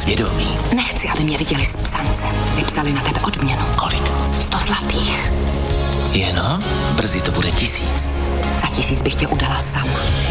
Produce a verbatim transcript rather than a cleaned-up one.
svědomí. Nechci, aby mě viděli z psance. Vypsali na tebe odměnu. Kolik? Sto zlatých. Jenom? Brzy to bude tisíc. Za tisíc bych tě udala sama.